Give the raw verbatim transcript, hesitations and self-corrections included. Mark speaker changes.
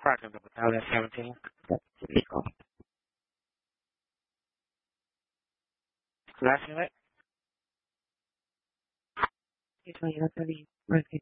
Speaker 1: Parking number L S seventeen. Last unit?
Speaker 2: It's only thirty.